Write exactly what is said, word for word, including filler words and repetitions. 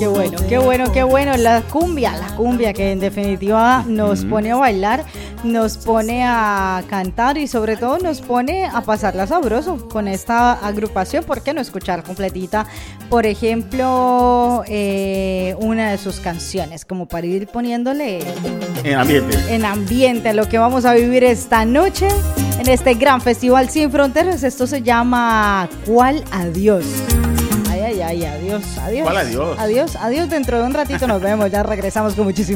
Qué bueno, qué bueno, qué bueno. La cumbia, la cumbia que en definitiva nos pone a bailar, nos pone a cantar y sobre todo nos pone a pasarla sabroso con esta agrupación. ¿Por qué no escuchar completita, por ejemplo, eh, una de sus canciones, como para ir poniéndole en ambiente, en ambiente a lo que vamos a vivir esta noche en este gran festival Sin Fronteras? Esto se llama ¿Cuál Adiós? Ay, ay, ay, adiós, adiós. ¿Cuál adiós? Adiós, adiós, dentro de un ratito nos vemos, ya regresamos con muchísimo.